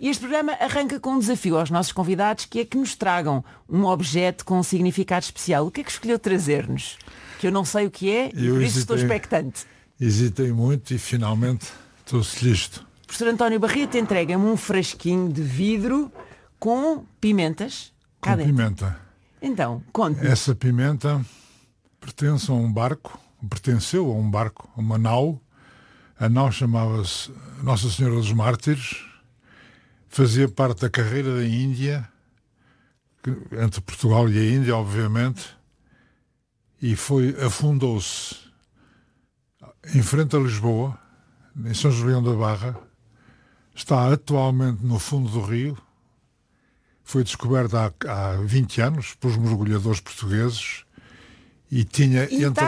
E este programa arranca com um desafio aos nossos convidados, que é que nos tragam um objeto com um significado especial. O que é que escolheu trazer-nos? Que eu não sei o que é e por isso estou expectante. Hesitei muito e finalmente trouxe-lhe isto. O professor António Barreto entrega-me um frasquinho de vidro com pimentas. Com pimenta. Então, conte-me. Essa pimenta pertenceu a um barco, a uma nau. A nau chamava-se Nossa Senhora dos Mártires. Fazia parte da carreira da Índia, entre Portugal e a Índia, obviamente, e afundou-se em frente a Lisboa, em São Julião da Barra. Está atualmente no fundo do rio. Foi descoberta há 20 anos por mergulhadores portugueses e tinha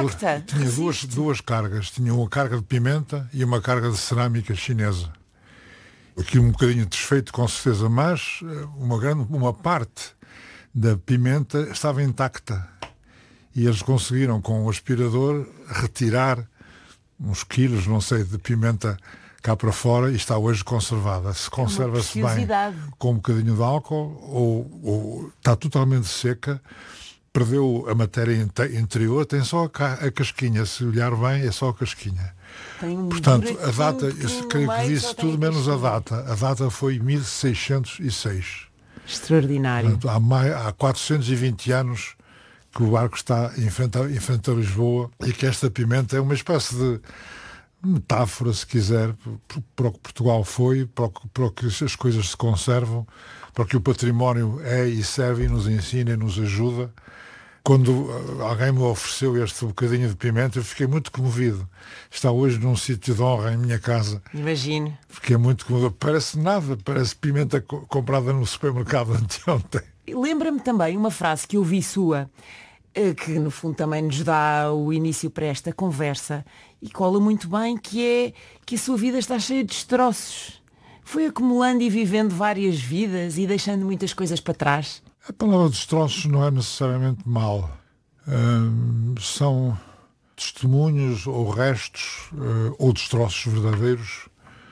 duas cargas. Tinha uma carga de pimenta e uma carga de cerâmica chinesa. Aqui um bocadinho desfeito, com certeza, mas uma parte da pimenta estava intacta. E eles conseguiram, com o aspirador, retirar uns quilos, não sei, de pimenta cá para fora e está hoje conservada. Se conserva-se bem com um bocadinho de álcool ou está totalmente seca, perdeu a matéria interior, tem só a casquinha. Se olhar bem, é só a casquinha. Portanto, a data, eu creio que disse tudo menos a data. A data foi 1606. Extraordinário. Portanto, há 420 anos que o barco está em frente a Lisboa e que esta pimenta é uma espécie de metáfora, se quiser, para o que Portugal foi, para o que as coisas se conservam, para o que o património é e serve e nos ensina e nos ajuda. Quando alguém me ofereceu este bocadinho de pimenta, eu fiquei muito comovido. Está hoje num sítio de honra em minha casa. Imagino. Fiquei muito comovido. Parece nada, parece pimenta comprada no supermercado anteontem. Lembra-me também uma frase que eu vi sua, que no fundo também nos dá o início para esta conversa e cola muito bem, que é que a sua vida está cheia de destroços. Foi acumulando e vivendo várias vidas e deixando muitas coisas para trás. A palavra destroços não é necessariamente mau. São testemunhos ou restos ou destroços verdadeiros.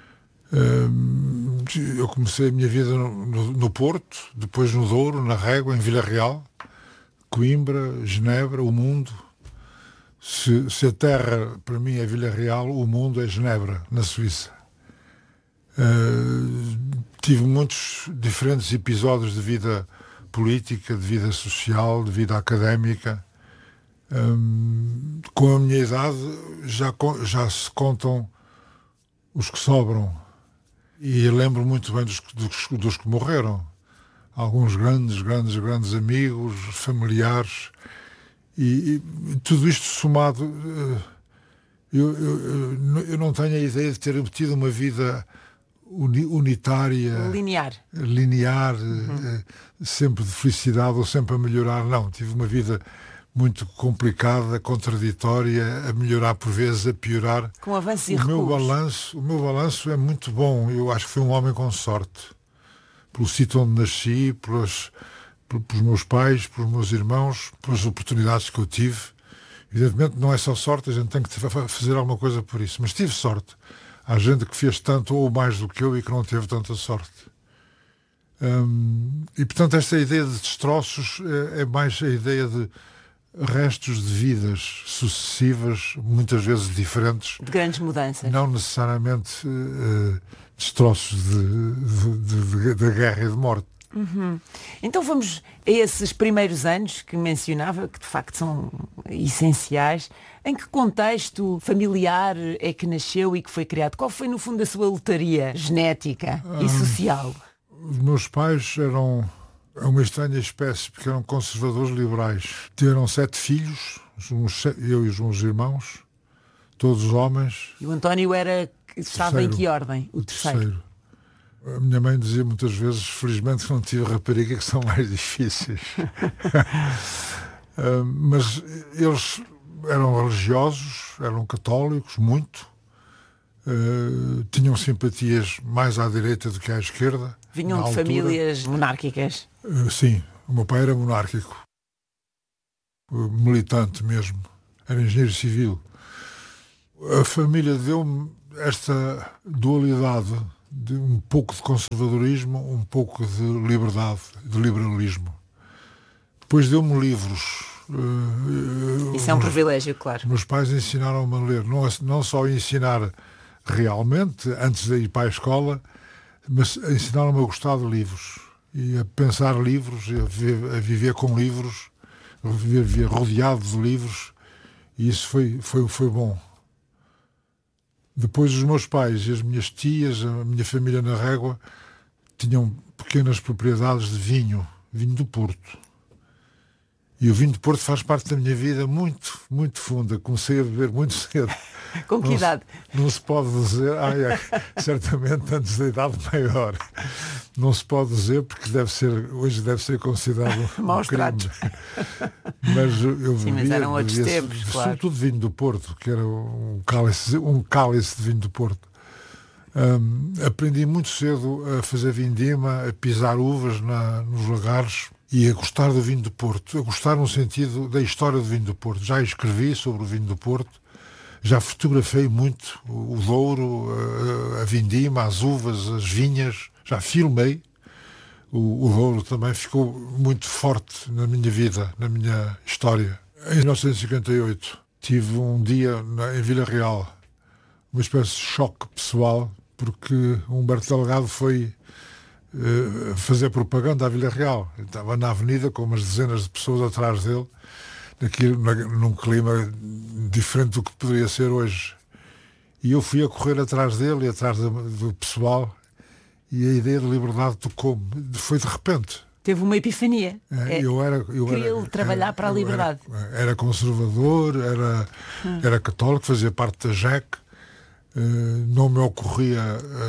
Eu comecei a minha vida no Porto, depois no Douro, na Régua, em Vila Real, Coimbra, Genebra, o mundo. Se a terra para mim é Vila Real, o mundo é Genebra, na Suíça. Tive muitos diferentes episódios de vida política, de vida social, de vida académica. Com a minha idade já se contam os que sobram. E eu lembro muito bem dos que morreram. Alguns grandes amigos, familiares. E tudo isto somado, eu não tenho a ideia de ter tido uma vida unitária, linear, sempre de felicidade ou sempre a melhorar. Não, tive uma vida muito complicada, contraditória, a melhorar por vezes, a piorar. Com avanços e recuos. O meu balanço é muito bom. Eu acho que fui um homem com sorte. Pelo sítio onde nasci, pelos meus pais, pelos meus irmãos, pelas oportunidades que eu tive. Evidentemente não é só sorte, a gente tem que fazer alguma coisa por isso. Mas tive sorte. Há gente que fez tanto ou mais do que eu e que não teve tanta sorte. E portanto esta ideia de destroços é mais a ideia de restos de vidas sucessivas, muitas vezes diferentes. De grandes mudanças. Não necessariamente destroços de guerra e de morte. Então vamos a esses primeiros anos que mencionava, que de facto são essenciais. Em que contexto familiar é que nasceu e que foi criado? Qual foi no fundo a sua lotaria genética e social? Os meus pais eram uma estranha espécie, porque eram conservadores liberais. Tiveram 7 filhos, eu e os meus irmãos, todos homens. E o António estava em que ordem? O terceiro. A minha mãe dizia muitas vezes, felizmente que não tive rapariga, que são mais difíceis. Mas eles eram religiosos, eram católicos, muito. Tinham simpatias mais à direita do que à esquerda. Vinham de famílias monárquicas? Sim, o meu pai era monárquico. Militante mesmo. Era engenheiro civil. A família deu-me esta dualidade de um pouco de conservadorismo, um pouco de liberdade, de liberalismo. Depois deu-me livros. Isso é um privilégio, claro. Meus pais ensinaram-me a ler, não só a ensinar realmente, antes de ir para a escola, mas ensinaram-me a gostar de livros e a pensar livros, a viver com livros, a viver rodeado de livros, e isso foi bom. Depois os meus pais e as minhas tias, a minha família na Régua, tinham pequenas propriedades de vinho do Porto. E o vinho do Porto faz parte da minha vida muito, muito funda. Comecei a beber muito cedo. Com que idade? Não se pode dizer, certamente antes da idade maior. Não se pode dizer porque hoje deve ser considerado maus tratos. Mas eu sim, mas eram outros tempos, claro. Sobretudo vinho do Porto, que era um cálice de vinho do Porto. Aprendi muito cedo a fazer vindima, a pisar uvas nos lagares e a gostar do vinho do Porto. A gostar no sentido da história do vinho do Porto. Já escrevi sobre o vinho do Porto. Já fotografei muito o Douro, a vindima, as uvas, as vinhas. Já filmei. O Douro também ficou muito forte na minha vida, na minha história. Em 1958 tive um dia em Vila Real, uma espécie de choque pessoal, porque Humberto Delgado foi fazer propaganda à Vila Real. Eu estava na avenida com umas dezenas de pessoas atrás dele, num clima diferente do que poderia ser hoje. E eu fui a correr atrás dele e atrás do pessoal, e a ideia de liberdade tocou-me. Foi de repente. Teve uma epifania. Queria trabalhar para a liberdade. Era conservador, era católico, fazia parte da JEC. Não me ocorria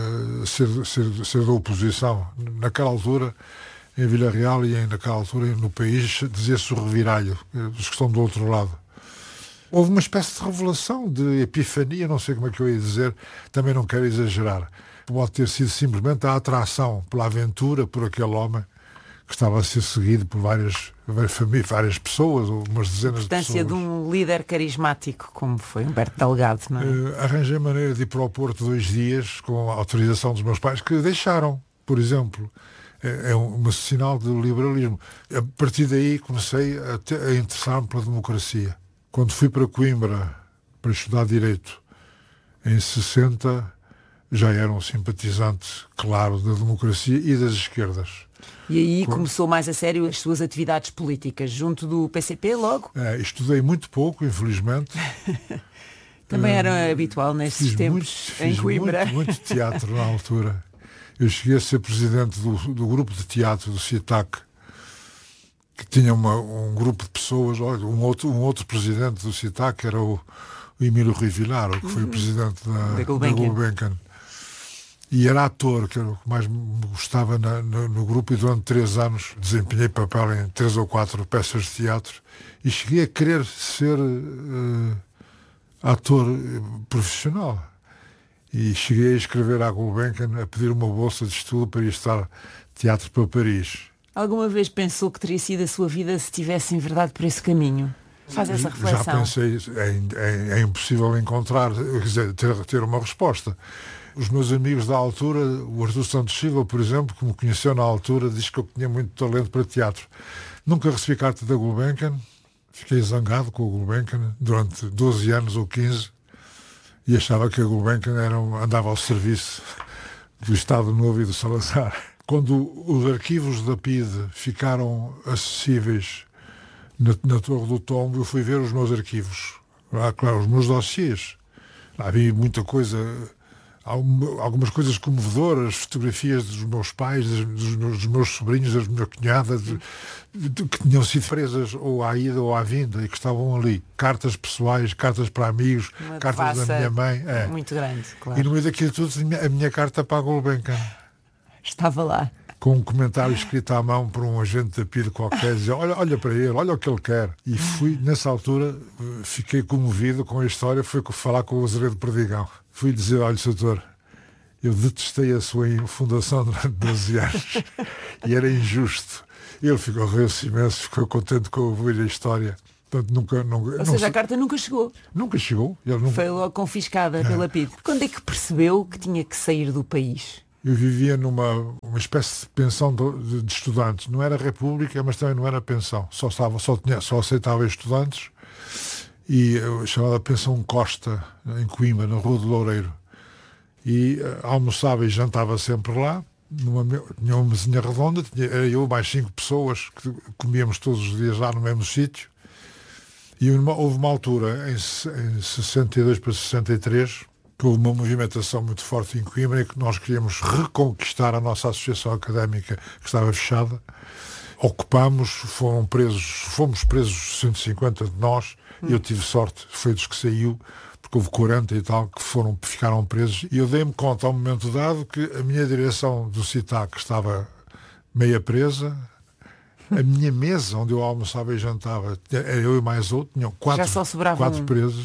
ser da oposição. Naquela altura, em Vila Real e naquela altura no país, dizia-se o reviralho, dos que estão do outro lado. Houve uma espécie de revelação, de epifania, não sei como é que eu ia dizer, também não quero exagerar. Pode ter sido simplesmente a atração pela aventura, por aquele homem que estava a ser seguido por várias pessoas, ou umas dezenas de pessoas. A importância de um líder carismático, como foi Humberto Delgado, não é? Arranjei maneira de ir para o Porto 2 dias, com a autorização dos meus pais, que deixaram, por exemplo. É um sinal de liberalismo. A partir daí comecei a interessar-me pela democracia. Quando fui para Coimbra para estudar Direito, em 60, já era um simpatizante, claro, da democracia e das esquerdas. E aí começou mais a sério as suas atividades políticas, junto do PCP logo? Estudei muito pouco, infelizmente. Também era habitual nesses tempos, em Coimbra. Muito teatro na altura. Eu cheguei a ser presidente do grupo de teatro do CITAC, que tinha um grupo de pessoas. Olha, um outro presidente do CITAC era o Emílio Rui Vilar, que foi o presidente da Gulbenkian. E era ator, que era o que mais me gostava no grupo, e durante 3 anos desempenhei papel em 3 ou 4 peças de teatro e cheguei a querer ser ator profissional. E cheguei a escrever à Gulbenkian, a pedir uma bolsa de estudo para ir estudar teatro para Paris. Alguma vez pensou que teria sido a sua vida se tivesse enverdado por esse caminho? Faz essa reflexão. Já pensei, é impossível encontrar, quer dizer, ter uma resposta. Os meus amigos da altura, o Artur Santos Silva, por exemplo, que me conheceu na altura, diz que eu tinha muito talento para teatro. Nunca recebi carta da Gulbenkian, fiquei zangado com a Gulbenkian durante 12 anos ou 15 e achava que a Gulbenkian andava ao serviço do Estado Novo e do Salazar. Quando os arquivos da PIDE ficaram acessíveis na Torre do Tombo, eu fui ver os meus arquivos. Claro, os meus dossiês. Havia muita coisa, algumas coisas comovedoras, fotografias dos meus pais, dos meus sobrinhos, das minhas cunhadas, que tinham sido presas ou à ida ou à vinda e que estavam ali. Cartas pessoais, cartas para amigos, cartas da minha mãe. Muito grande, claro. E no meio daquilo tudo, a minha carta para a Gulbenkian. Estava lá. Com um comentário escrito à mão por um agente da PIDE qualquer, dizia, olha para ele, olha o que ele quer. E fui, nessa altura, fiquei comovido com a história, fui falar com o Azeredo Perdigão. Fui dizer, olha, doutor, eu detestei a sua fundação durante 12 anos e era injusto. Ele riu-se imenso, ficou contente com ouvir a história. Portanto, Ou seja, a carta nunca chegou. Nunca chegou. Foi logo confiscada pela PIDE. Quando é que percebeu que tinha que sair do país? Eu vivia numa espécie de pensão de estudantes. Não era república, mas também não era pensão. Só aceitava estudantes. E chamada Pensão Costa, em Coimbra, na Rua do Loureiro. E almoçava e jantava sempre lá. Tinha uma mesinha redonda, era eu mais 5 pessoas que comíamos todos os dias lá no mesmo sítio. E houve uma altura, em 62 para 63, que houve uma movimentação muito forte em Coimbra e que nós queríamos reconquistar a nossa associação académica que estava fechada. Ocupámos, fomos presos 150 de nós, e eu tive sorte, foi dos que saiu, porque houve 40 e tal que ficaram presos. E eu dei-me conta, ao momento dado, que a minha direção do CITAC estava meia presa, a minha mesa, onde eu almoçava e jantava, era eu e mais outro, tinham 4 presos.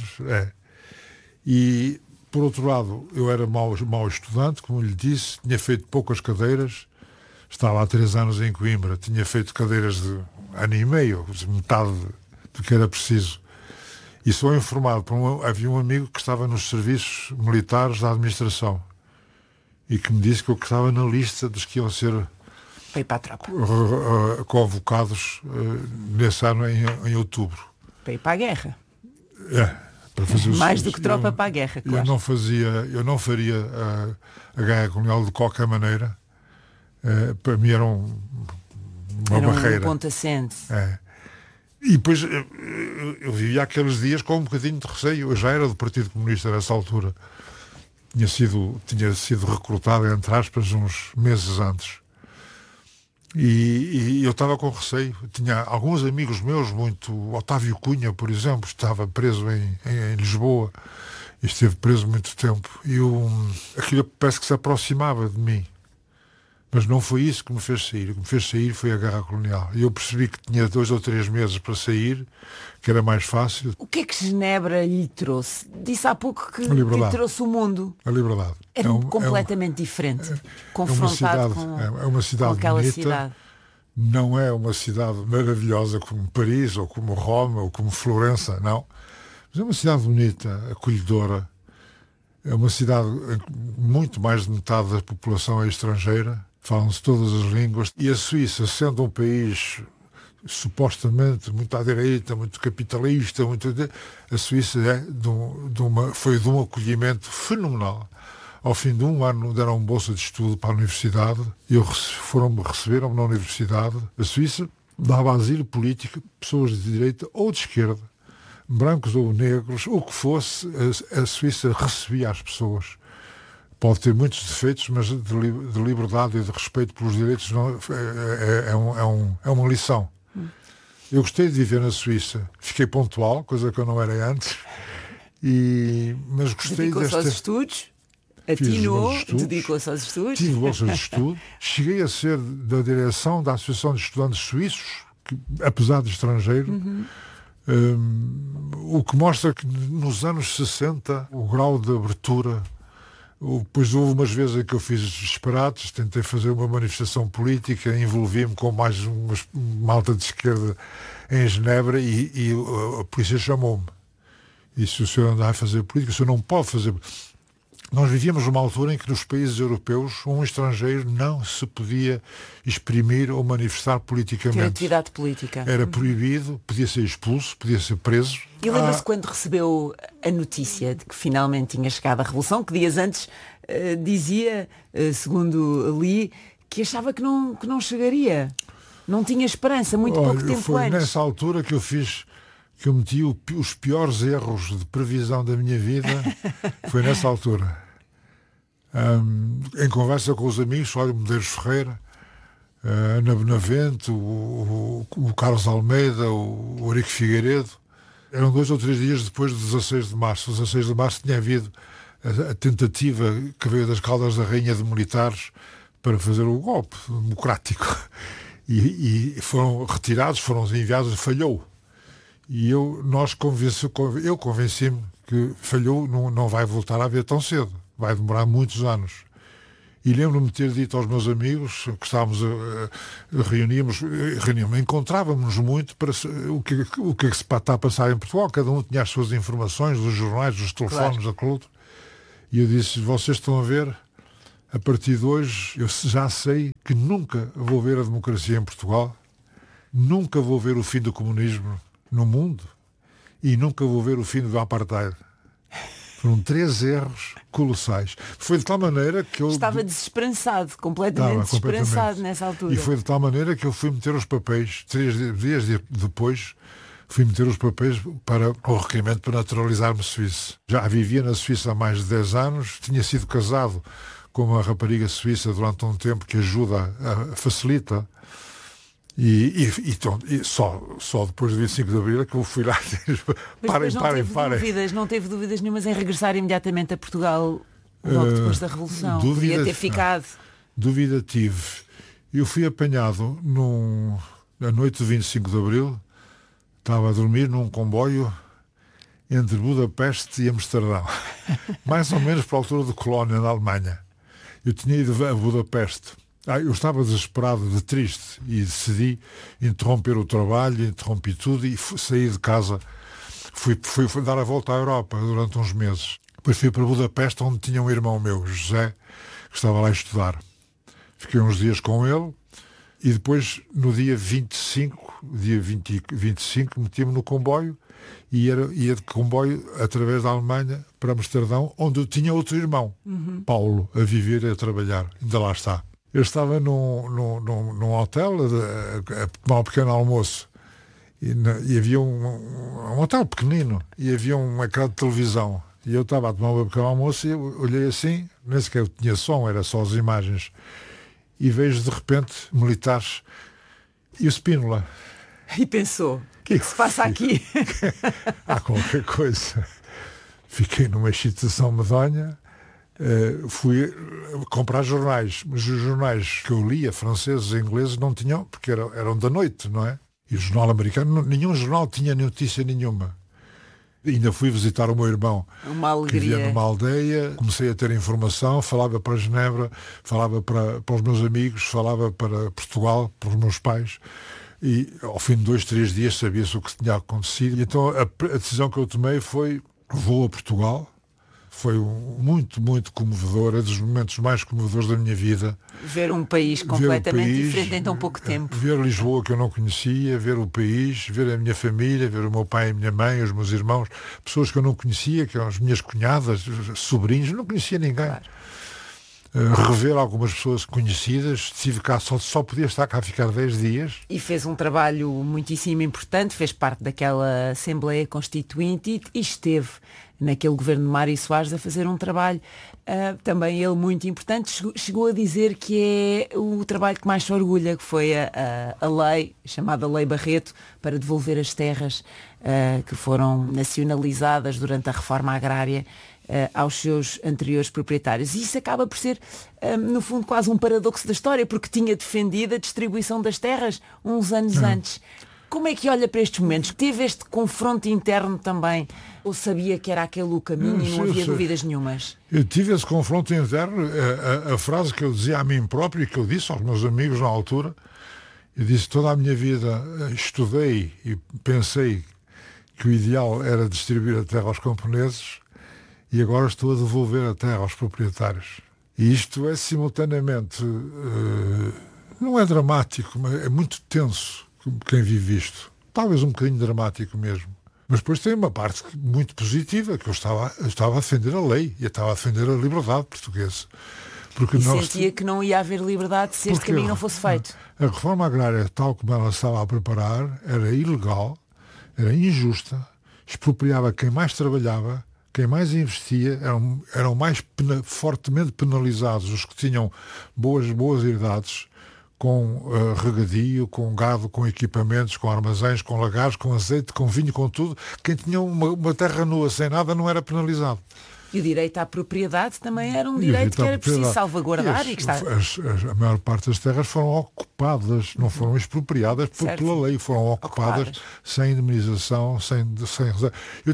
E, por outro lado, eu era mau estudante, como lhe disse, tinha feito poucas cadeiras, estava há 3 anos em Coimbra, tinha feito cadeiras de ano e meio, metade do que era preciso. E sou informado havia um amigo que estava nos serviços militares da administração e que me disse que eu estava na lista dos que iam ser para a tropa. Convocados nesse ano em outubro. Para ir para a guerra. Para fazer mais do que tropa para a guerra, claro. Eu não faria a guerra colonial de qualquer maneira. Para mim era uma barreira. Um ponto assente. E depois eu vivia aqueles dias com um bocadinho de receio. Eu já era do Partido Comunista nessa altura. Tinha sido recrutado, entre aspas, uns meses antes. E eu estava com receio. Tinha alguns amigos meus, Otávio Cunha, por exemplo, estava preso em Lisboa e esteve preso muito tempo. E aquilo parece que se aproximava de mim. Mas não foi isso que me fez sair. O que me fez sair foi a guerra colonial. E eu percebi que tinha 2 ou 3 meses para sair, que era mais fácil. O que é que Genebra lhe trouxe? Disse há pouco que lhe trouxe o mundo. A liberdade. Era completamente diferente. Confrontado com aquela bonita, cidade. Não é uma cidade maravilhosa como Paris, ou como Roma, ou como Florença, não. Mas é uma cidade bonita, acolhedora. É uma cidade em que muito mais de metade da população é estrangeira. Falam-se todas as línguas. E a Suíça, sendo um país supostamente muito à direita, muito capitalista, a Suíça foi de um acolhimento fenomenal. Ao fim de 1 ano deram bolsa de estudo para a universidade. Receberam-me na universidade. A Suíça dava asilo político a pessoas de direita ou de esquerda, brancos ou negros, o que fosse, a Suíça recebia as pessoas. Pode ter muitos defeitos, mas de liberdade e de respeito pelos direitos é uma lição. Eu gostei de viver na Suíça. Fiquei pontual, coisa que eu não era antes. Mas gostei Dedicou-se aos estudos? Atinou? Dedicou-se aos estudos? Tive bolsas de estudo. Cheguei a ser da direção da Associação de Estudantes Suíços, apesar de estrangeiro. O que mostra que nos anos 60 o grau de abertura, depois houve umas vezes em que eu fiz disparates, tentei fazer uma manifestação política, envolvi-me com mais uma malta de esquerda em Genebra e a polícia chamou-me. E se o senhor andar a fazer política, o senhor não pode fazer. Nós vivíamos numa altura em que nos países europeus um estrangeiro não se podia exprimir ou manifestar politicamente. Ter atividade política. Era proibido, podia ser expulso, podia ser preso. E lembra-se quando recebeu a notícia de que finalmente tinha chegado a Revolução, que dias antes dizia, segundo li, que achava que não chegaria. Não tinha esperança, muito pouco tempo foi antes. Nessa altura que eu meti os piores erros de previsão da minha vida. Foi nessa altura. Em conversa com os amigos, o Medeiros Ferreira, a Ana Benavente, o Carlos Almeida, o Eurico Figueiredo. Eram 2 ou 3 dias depois do 16 de março. O 16 de março tinha havido a tentativa que veio das Caldas da Rainha de militares para fazer o golpe democrático. E foram retirados, foram enviados, falhou. E eu convenci-me que falhou, não vai voltar a haver tão cedo. Vai demorar muitos anos. E lembro-me de ter dito aos meus amigos que estávamos reuníamos, encontrávamos muito para o que é que se está a passar em Portugal. Cada um tinha as suas informações, dos jornais, dos telefones, claro. Aquilo outro. E eu disse, vocês estão a ver A partir de hoje, eu já sei que nunca vou ver a democracia em Portugal, nunca vou ver o fim do comunismo no mundo e nunca vou ver o fim do apartheid. Foram 3 erros colossais. Foi de tal maneira que eu... Estava desesperançado, completamente desesperançado nessa altura. E foi de tal maneira que eu fui meter os papéis, 3 dias depois, fui meter os papéis para o requerimento para naturalizar-me suíço. Já vivia na Suíça há mais de 10 anos, tinha sido casado com uma rapariga suíça durante um tempo que ajuda, facilita. E só depois do 25 de Abril é que eu fui lá. Parem. Não teve dúvidas nenhumas em regressar imediatamente a Portugal logo depois da Revolução. Podia ter ficado. Dúvida tive. Eu fui apanhado na noite do 25 de Abril, estava a dormir num comboio entre Budapeste e Amsterdão. Mais ou menos para a altura de Colónia, na Alemanha. Eu tinha ido a Budapeste. Eu estava desesperado, triste, e decidi interromper o trabalho, interrompi tudo e saí de casa. Fui dar a volta à Europa durante uns meses. Depois fui para Budapeste, onde tinha um irmão meu, José, que estava lá a estudar. Fiquei uns dias com ele e depois, no dia 25, meti-me no comboio e ia de comboio através da Alemanha para Amsterdão, onde eu tinha outro irmão, Paulo, a viver e a trabalhar. Ainda lá está. Eu estava num hotel a tomar um pequeno almoço e havia um hotel pequenino e havia um ecrã de televisão e eu estava a tomar um pequeno almoço e eu olhei assim, nem sequer tinha som, era só as imagens, e vejo de repente militares e o Spínola. E pensou, o que se passa aqui? Há qualquer coisa. Fiquei numa excitação medonha. Fui comprar jornais, mas os jornais que eu lia, franceses e ingleses, não tinham, porque eram da noite, não é? E o jornal americano, nenhum jornal tinha notícia nenhuma. Ainda fui visitar o meu irmão, que vivia numa aldeia, comecei a ter informação, falava para Genebra, falava para os meus amigos, falava para Portugal, para os meus pais, e ao fim de 2, 3 dias sabia-se o que tinha acontecido. E então a decisão que eu tomei foi, vou a Portugal. Foi muito, muito comovedor, é dos momentos mais comovedores da minha vida. Ver um país completamente diferente em tão pouco tempo. Ver Lisboa, que eu não conhecia, ver o país, ver a minha família, ver o meu pai e a minha mãe, os meus irmãos, pessoas que eu não conhecia, que eram as minhas cunhadas, sobrinhos, não conhecia ninguém. Claro. Rever algumas pessoas conhecidas, decidi cá, só podia estar cá a ficar 10 dias. E fez um trabalho muitíssimo importante, fez parte daquela Assembleia Constituinte e esteve naquele governo de Mário Soares a fazer um trabalho também ele muito importante. Chegou a dizer que é o trabalho que mais se orgulha, que foi a lei, chamada Lei Barreto, para devolver as terras que foram nacionalizadas durante a reforma agrária aos seus anteriores proprietários. E isso acaba por ser, no fundo, quase um paradoxo da história, porque tinha defendido a distribuição das terras uns anos antes. Como é que olha para estes momentos? Teve este confronto interno também? Ou sabia que era aquele o caminho e não havia dúvidas nenhumas? Eu tive esse confronto interno. A frase que eu dizia a mim próprio e que eu disse aos meus amigos na altura, eu disse: toda a minha vida estudei e pensei que o ideal era distribuir a terra aos camponeses e agora estou a devolver a terra aos proprietários. E isto é simultaneamente, não é dramático, mas é muito tenso quem vive isto. Talvez um bocadinho dramático mesmo. Mas depois tem uma parte muito positiva, que eu estava a defender a lei e eu estava a defender a liberdade portuguesa. Porque sentia que não ia haver liberdade se este caminho não fosse feito. A reforma agrária, tal como ela estava a preparar, era ilegal, era injusta, expropriava quem mais trabalhava, quem mais investia, eram mais fortemente penalizados os que tinham boas herdades, com regadio, com gado, com equipamentos, com armazéns, com lagares, com azeite, com vinho, com tudo. Quem tinha uma terra nua sem nada não era penalizado. E o direito à propriedade também era um direito que era preciso salvaguardar. A maior parte das terras foram ocupadas, não foram expropriadas pela lei, foram ocupadas sem indemnização, sem reserva.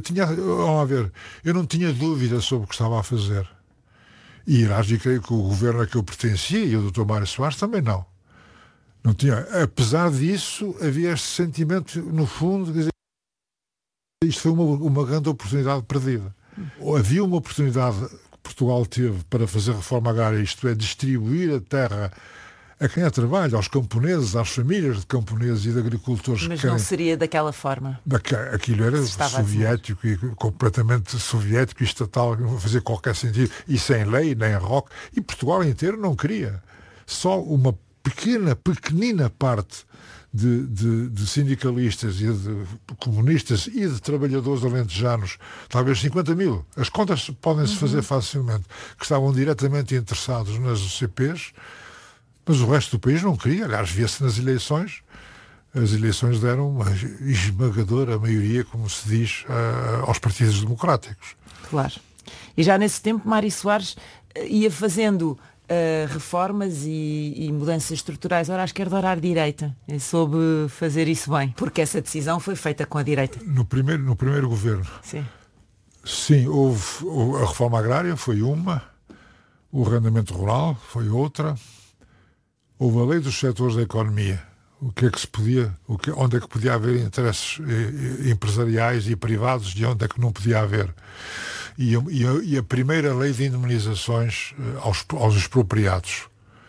Eu não tinha dúvida sobre o que estava a fazer. E creio que o governo a que eu pertencia, e o Dr. Mário Soares também não. Não tinha. Apesar disso, havia este sentimento, no fundo, de dizer, isto foi uma grande oportunidade perdida. Havia uma oportunidade Portugal teve para fazer reforma agrária, isto é, distribuir a terra a quem a trabalha, aos camponeses, às famílias de camponeses e de agricultores. Mas não seria daquela forma. Aquilo era soviético e completamente soviético e estatal, não fazia qualquer sentido, e sem lei, nem rock. E Portugal inteiro não queria. Só uma pequenina parte de sindicalistas e de comunistas e de trabalhadores alentejanos, talvez 50 mil, as contas podem-se fazer facilmente, que estavam diretamente interessados nas UCPs, mas o resto do país não queria. Aliás, via-se nas eleições. As eleições deram uma esmagadora maioria, como se diz, aos partidos democráticos. Claro. E já nesse tempo, Mário Soares ia fazendo reformas e mudanças estruturais, ora à esquerda, ora à direita. E soube fazer isso bem, porque essa decisão foi feita com a direita. No primeiro governo. Sim. Sim, houve a reforma agrária, foi uma. O arrendamento rural foi outra. Houve a lei dos setores da economia. O que é que se podia, onde é que podia haver interesses empresariais e privados e onde é que não podia haver. E a primeira lei de indemnizações aos expropriados.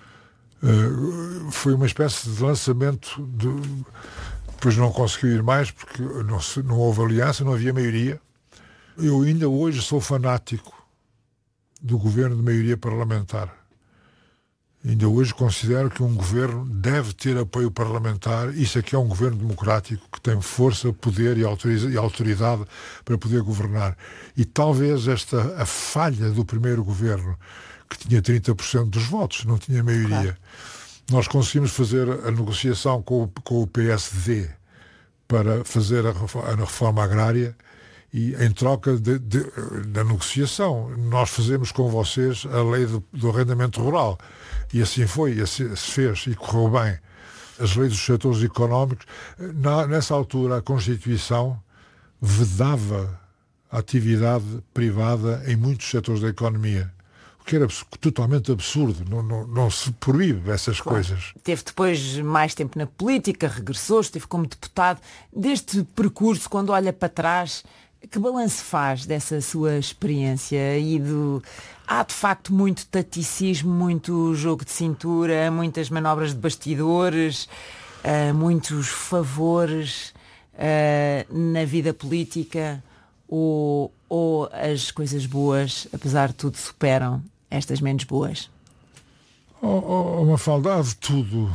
Foi uma espécie de lançamento, depois não conseguiu ir mais porque não houve aliança, não havia maioria. Eu ainda hoje sou fanático do governo de maioria parlamentar. Ainda hoje considero que um governo deve ter apoio parlamentar. Isso aqui é um governo democrático que tem força, poder e autoridade para poder governar. E talvez a falha do primeiro governo, que tinha 30% dos votos, não tinha maioria. Claro. Nós conseguimos fazer a negociação com o PSD para fazer a reforma agrária. E em troca da negociação, nós fazemos com vocês a lei do arrendamento rural. E assim foi, assim se fez e correu bem. As leis dos setores económicos, nessa altura a Constituição vedava a atividade privada em muitos setores da economia. O que era totalmente absurdo, não se proíbe essas coisas. Teve depois mais tempo na política, regressou, esteve como deputado. Deste percurso, quando olha para trás, que balanço faz dessa sua experiência? Há de facto muito taticismo, muito jogo de cintura, muitas manobras de bastidores, muitos favores na vida política, ou as coisas boas, apesar de tudo, superam estas menos boas? Mafalda, há de tudo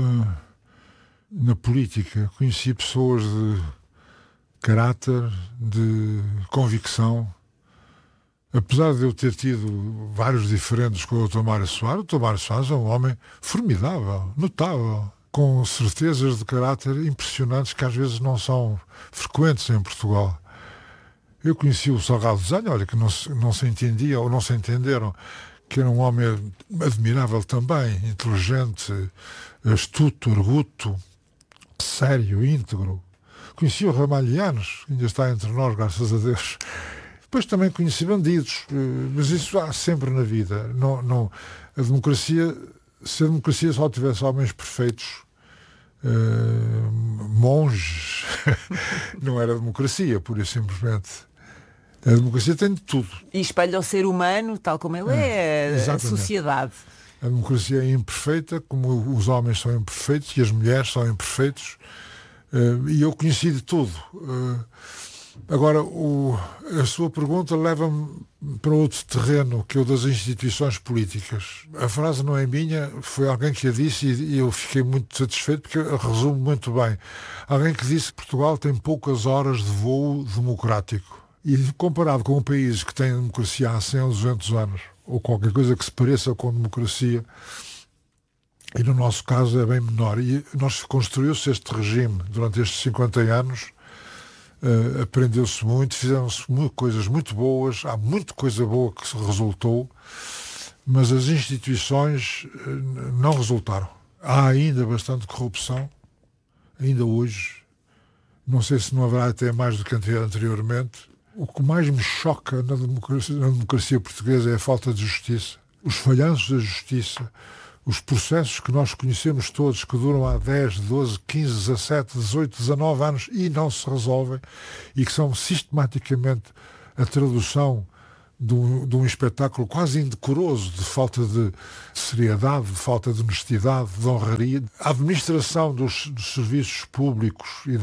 na política. Conheci pessoas de caráter, de convicção. Apesar de eu ter tido vários diferentes com o Dr. Mário Soares, o Dr. Mário Soares é um homem formidável, notável, com certezas de caráter impressionantes que às vezes não são frequentes em Portugal. Eu conheci o Salgado Desenho, olha, que não se entendia ou não se entenderam, que era um homem admirável também, inteligente, astuto, arguto, sério, íntegro. Conheci o Ramalhianos, que ainda está entre nós, graças a Deus. Depois também conheci bandidos, mas isso há sempre na vida. A democracia, se a democracia só tivesse homens perfeitos, monges, não era democracia, pura e simplesmente. A democracia tem de tudo. E espelha o ser humano, tal como ele é, a sociedade. A democracia é imperfeita, como os homens são imperfeitos e as mulheres são imperfeitos. E eu conheci de tudo. Agora, a sua pergunta leva-me para outro terreno, que é o das instituições políticas. A frase não é minha, foi alguém que a disse e eu fiquei muito satisfeito porque resume muito bem. Alguém que disse que Portugal tem poucas horas de voo democrático. E comparado com um país que tem democracia há 100 ou 200 anos, ou qualquer coisa que se pareça com democracia, e no nosso caso é bem menor. E construiu-se este regime durante estes 50 anos, aprendeu-se muito, fizeram-se coisas muito boas, há muita coisa boa que se resultou, mas as instituições não resultaram. Há ainda bastante corrupção, ainda hoje. Não sei se não haverá até mais do que anteriormente. O que mais me choca na democracia portuguesa é a falta de justiça. Os falhanços da justiça, os processos que nós conhecemos todos, que duram há 10, 12, 15, 17, 18, 19 anos e não se resolvem, e que são sistematicamente a tradução de um espetáculo quase indecoroso, de falta de seriedade, de falta de honestidade, de honraria. A administração dos serviços públicos e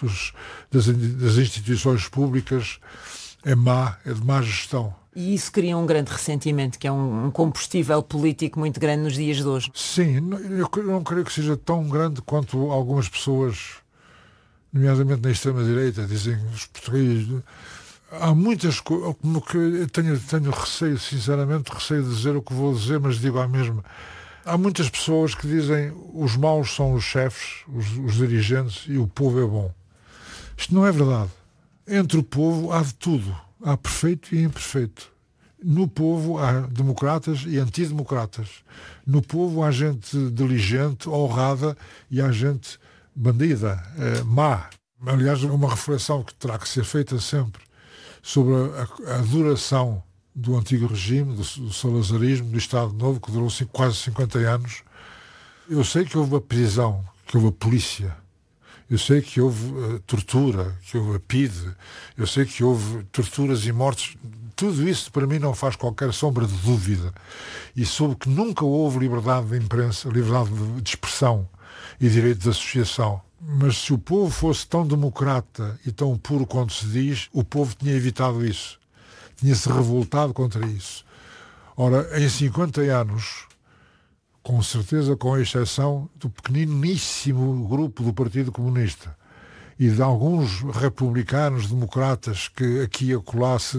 das instituições públicas é má, é de má gestão. E isso cria um grande ressentimento, que é um combustível político muito grande nos dias de hoje. Sim, eu não creio que seja tão grande quanto algumas pessoas, nomeadamente na extrema-direita, dizem os portugueses. Há muitas coisas, que eu tenho receio, sinceramente, receio de dizer o que vou dizer, mas digo à mesma. Há muitas pessoas que dizem os maus são os chefes, os dirigentes, e o povo é bom. Isto não é verdade. Entre o povo há de tudo. Há perfeito e imperfeito. No povo há democratas e antidemocratas. No povo há gente diligente, honrada, e há gente bandida, má. Aliás, uma reflexão que terá que ser feita sempre sobre a duração do antigo regime, do salazarismo, do Estado Novo, que durou quase 50 anos. Eu sei que houve a prisão, que houve a polícia. Eu sei que houve tortura, que houve a PIDE. Eu sei que houve torturas e mortes. Tudo isso, para mim, não faz qualquer sombra de dúvida. E soube que nunca houve liberdade de imprensa, liberdade de expressão e direito de associação. Mas se o povo fosse tão democrata e tão puro quanto se diz, o povo tinha evitado isso. Tinha-se revoltado contra isso. Ora, em 50 anos, com certeza, com exceção do pequeniníssimo grupo do Partido Comunista e de alguns republicanos, democratas, que aqui e acolá se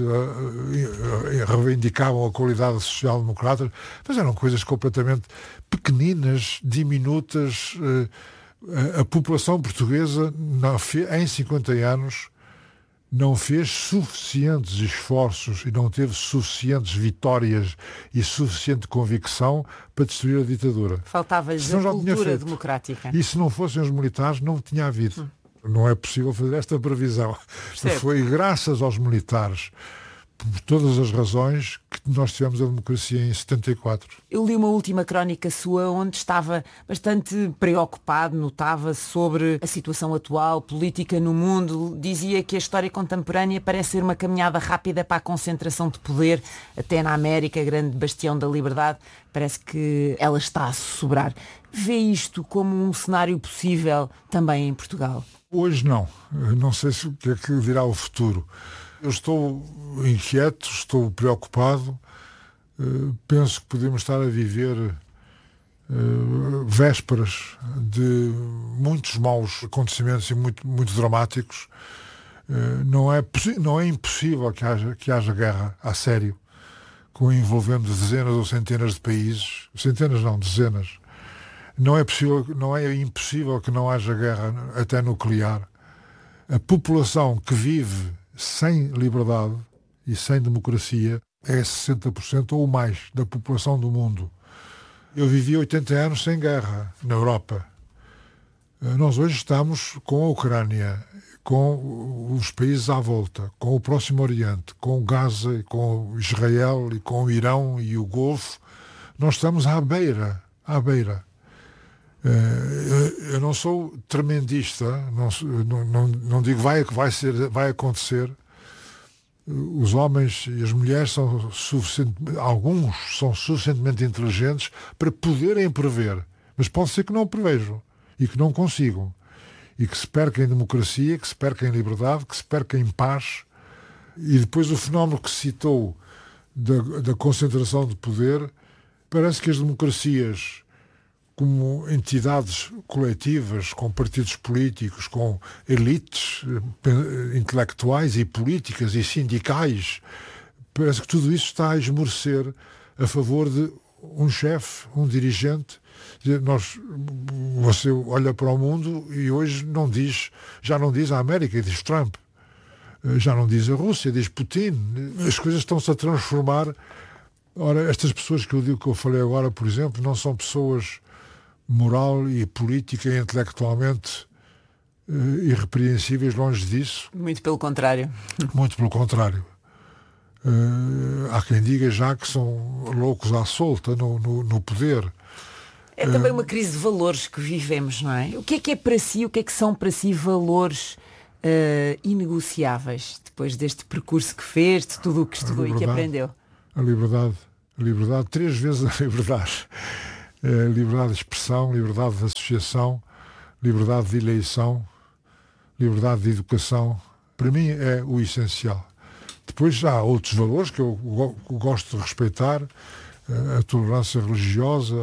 reivindicavam a qualidade social-democrata, mas eram coisas completamente pequeninas, diminutas. A população portuguesa, em 50 anos, não fez suficientes esforços e não teve suficientes vitórias e suficiente convicção para destruir a ditadura. Faltava-lhes a cultura democrática. E se não fossem os militares, não tinha havido. Não é possível fazer esta previsão. Mas foi graças aos militares, por todas as razões, que nós tivemos a democracia em 74. Eu li uma última crónica sua onde estava bastante preocupado, notava sobre a situação atual, política no mundo. Dizia que a história contemporânea parece ser uma caminhada rápida para a concentração de poder, até na América, grande bastião da liberdade. Parece que ela está a sussurrar. Vê isto como um cenário possível também em Portugal? Hoje não. Não sei o que é que dirá o futuro. Eu estou inquieto, estou preocupado, penso que podemos estar a viver vésperas de muitos maus acontecimentos e muito dramáticos. Não é impossível que haja guerra a sério, envolvendo dezenas ou centenas de países, centenas não, dezenas. Não é impossível que não haja guerra até nuclear. A população que vive sem liberdade e sem democracia é 60% ou mais da população do mundo. Eu vivi 80 anos sem guerra na Europa. Nós hoje estamos com a Ucrânia, com os países à volta, com o Próximo Oriente, com Gaza, com Israel e com o Irão e o Golfo. Nós estamos à beira. Eu não sou tremendista, não digo vai acontecer. Os homens e as mulheres alguns são suficientemente inteligentes para poderem prever, mas pode ser que não prevejam e que não consigam, e que se perca em democracia, que se perca em liberdade, que se perca em paz. E depois o fenómeno que citou da concentração de poder, parece que as democracias, como entidades coletivas, com partidos políticos, com elites intelectuais e políticas e sindicais, parece que tudo isso está a esmorecer a favor de um chefe, um dirigente. Você olha para o mundo e hoje já não diz a América, diz Trump. Já não diz a Rússia, diz Putin. As coisas estão-se a transformar. Ora, estas pessoas que eu falei agora, por exemplo, não são pessoas moral e política e intelectualmente irrepreensíveis, longe disso. Muito pelo contrário. Muito pelo contrário. Há quem diga já que são loucos à solta no poder. É também uma crise de valores que vivemos, não é? O que é para si, o que é que são para si valores inegociáveis, depois deste percurso que fez, de tudo o que estudou e que aprendeu? A liberdade, 3 vezes a liberdade. Liberdade de expressão, liberdade de associação, liberdade de eleição, liberdade de educação. Para mim é o essencial. Depois há outros valores que eu gosto de respeitar, a tolerância religiosa,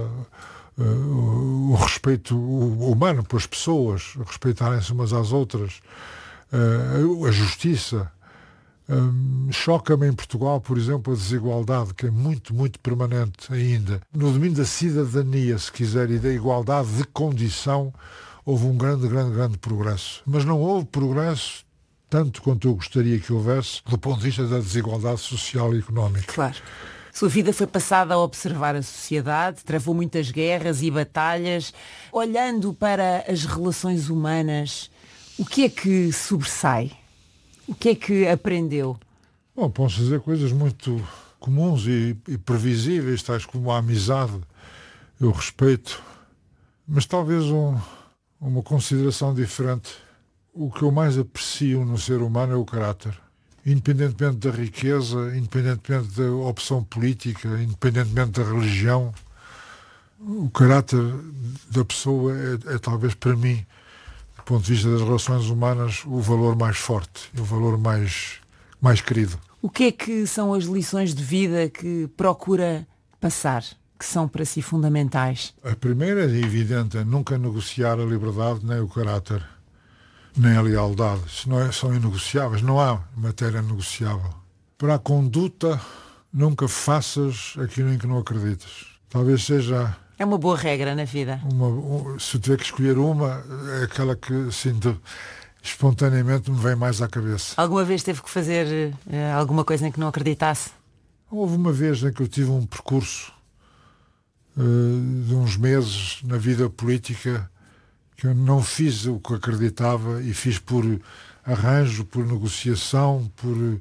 o respeito humano pelas pessoas, respeitarem-se umas às outras, a justiça. Choca-me em Portugal, por exemplo, a desigualdade, que é muito, muito permanente ainda. No domínio da cidadania, se quiser, e da igualdade de condição, houve um grande progresso. Mas não houve progresso tanto quanto eu gostaria que houvesse, do ponto de vista da desigualdade social e económica. Claro. Sua vida foi passada a observar a sociedade, travou muitas guerras e batalhas. Olhando para as relações humanas, o que é que sobressai? O que é que aprendeu? Bom, posso dizer coisas muito comuns e previsíveis, tais como a amizade, o respeito, mas talvez uma consideração diferente. O que eu mais aprecio no ser humano é o caráter. Independentemente da riqueza, independentemente da opção política, independentemente da religião, o caráter da pessoa é talvez para mim, do ponto de vista das relações humanas, o valor mais forte, o valor mais querido. O que é que são as lições de vida que procura passar, que são para si fundamentais? A primeira é evidente, é nunca negociar a liberdade nem o caráter, nem a lealdade. Isso são inegociáveis, não há matéria negociável. Para a conduta, nunca faças aquilo em que não acreditas. Talvez seja... É uma boa regra na vida. Se eu tiver que escolher uma, é aquela que sinto espontaneamente me vem mais à cabeça. Alguma vez teve que fazer alguma coisa em que não acreditasse? Houve uma vez em que eu tive um percurso de uns meses na vida política que eu não fiz o que acreditava e fiz por arranjo, por negociação,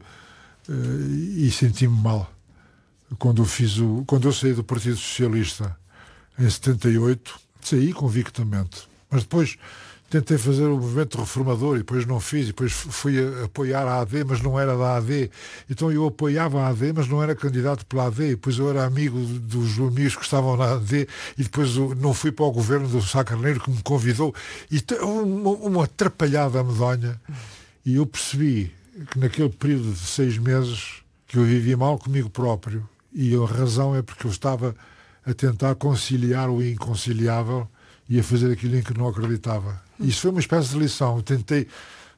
e senti-me mal. Quando eu saí do Partido Socialista em 78, saí convictamente. Mas depois tentei fazer o movimento reformador e depois não fiz. E depois fui apoiar a AD, mas não era da AD. Então eu apoiava a AD, mas não era candidato pela AD. E depois eu era amigo dos amigos que estavam na AD. E depois não fui para o governo do Sá Carneiro, que me convidou. E uma atrapalhada medonha. E eu percebi que naquele período de 6 meses que eu vivi mal comigo próprio. E a razão é porque eu estava a tentar conciliar o inconciliável e a fazer aquilo em que não acreditava. Isso foi uma espécie de lição. Eu tentei,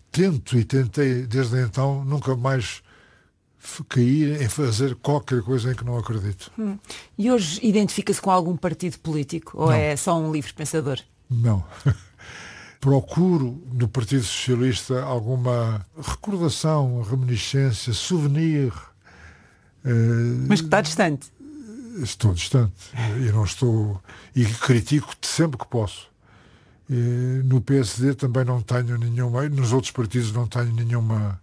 desde então, nunca mais cair em fazer qualquer coisa em que não acredito. E hoje identifica-se com algum partido político? Ou não. É só um livre pensador? Não. Procuro no Partido Socialista alguma recordação, reminiscência, souvenir. Mas que está distante. Estou distante e não estou, e critico sempre que posso. No PSD também não tenho nenhuma, nos outros partidos não tenho nenhuma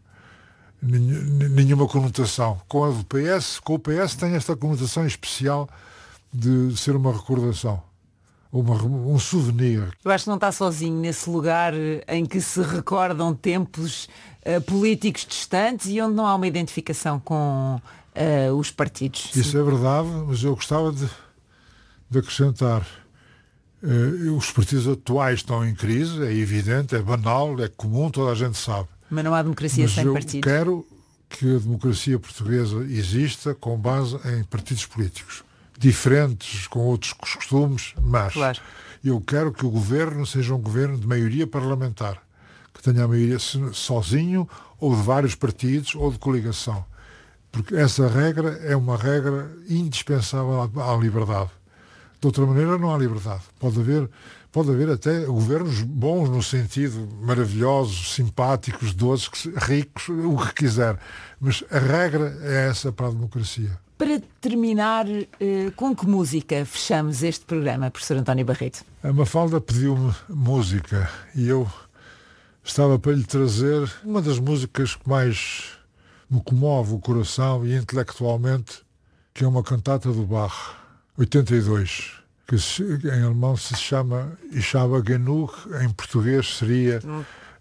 conotação. Com o PS tem esta conotação especial de ser uma recordação, um souvenir. Eu acho que não está sozinho nesse lugar em que se recordam tempos políticos distantes e onde não há uma identificação com os partidos. Isso é verdade, mas eu gostava de acrescentar. Os partidos atuais estão em crise, é evidente, é banal, é comum, toda a gente sabe. Mas não há democracia sem partidos. Eu quero que a democracia portuguesa exista com base em partidos políticos. Diferentes, com outros costumes, mas claro. Eu quero que o governo seja um governo de maioria parlamentar. Que tenha a maioria sozinho, ou de vários partidos, ou de coligação. Porque essa regra é uma regra indispensável à liberdade. De outra maneira não há liberdade. Pode haver até governos bons no sentido, maravilhosos, simpáticos, doces, ricos, o que quiser. Mas a regra é essa para a democracia. Para terminar, com que música fechamos este programa, professor António Barreto? A Mafalda pediu-me música e eu estava para lhe trazer uma das músicas que mais me comove o coração e intelectualmente, que é uma cantata do Bach, 82, que em alemão se chama Ich habe genug, em português seria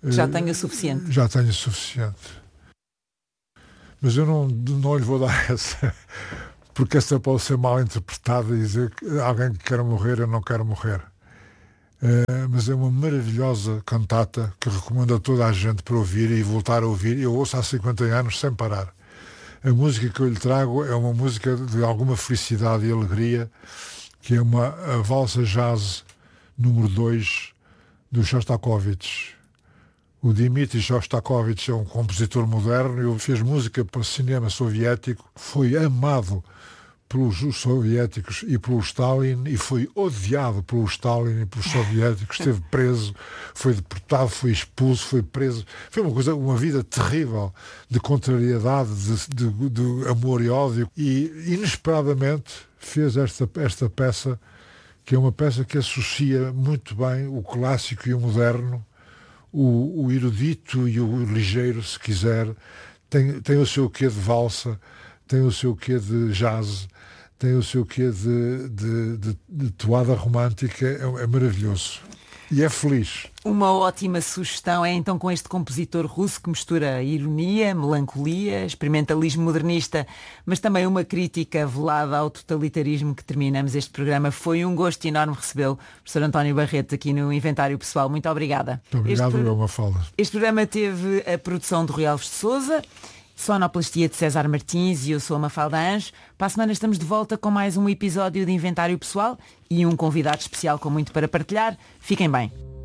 Já tenho o suficiente. Já tenho o suficiente. Mas eu não lhe vou dar essa, porque essa pode ser mal interpretada e dizer que alguém que quer morrer, eu não quero morrer. Mas é uma maravilhosa cantata que recomendo a toda a gente para ouvir e voltar a ouvir. Eu ouço há 50 anos sem parar. A música que eu lhe trago é uma música de alguma felicidade e alegria, que é a valsa jazz número 2 do Shostakovich. O Dmitri Shostakovich é um compositor moderno e fez música para o cinema soviético, foi amado pelos soviéticos e pelo Stalin e foi odiado pelo Stalin e pelos soviéticos, esteve preso, foi deportado, foi expulso, foi preso. Foi uma vida terrível de contrariedade, de amor e ódio, e inesperadamente fez esta peça, que é uma peça que associa muito bem o clássico e o moderno, o erudito e o ligeiro, se quiser. Tem o seu quê de valsa, tem o seu quê de jazz, tem o seu quê de toada romântica, é maravilhoso. E é feliz. Uma ótima sugestão é então com este compositor russo que mistura ironia, melancolia, experimentalismo modernista, mas também uma crítica velada ao totalitarismo, que terminamos este programa. Foi um gosto enorme recebê-lo, professor António Barreto, aqui no Inventário Pessoal. Muito obrigada. Muito obrigado, é uma fala. Este programa teve a produção de Rui Alves de Sousa, sonoplastia de César Martins e eu sou a Mafalda Anjos. Para a semana estamos de volta com mais um episódio de Inventário Pessoal e um convidado especial com muito para partilhar. Fiquem bem.